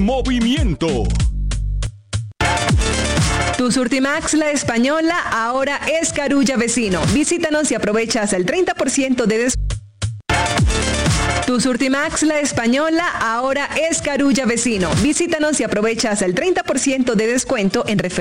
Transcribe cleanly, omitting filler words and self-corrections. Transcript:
Movimiento. Tu Surtimax La Española ahora es Carulla Vecino. Visítanos y aprovecha hasta el 30% de descuento. Tu Surtimax La Española ahora es Carulla Vecino. Visítanos y aprovecha hasta el 30% de descuento en referencia.